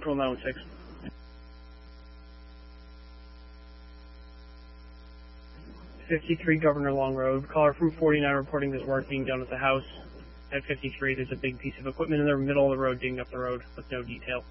Control 916. 53 Governor Long Road. Caller from 49 reporting there's work being done at the house. At 53, there's a big piece of equipment in the middle of the road digging up the road with no detail.